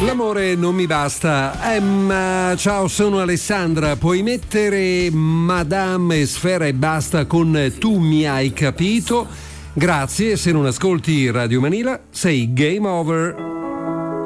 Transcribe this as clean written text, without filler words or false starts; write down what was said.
L'amore non mi basta. Ciao, sono Alessandra. Puoi mettere Madame Sfera e basta con Tu mi hai capito? Grazie, se non ascolti Radio Manila sei game over.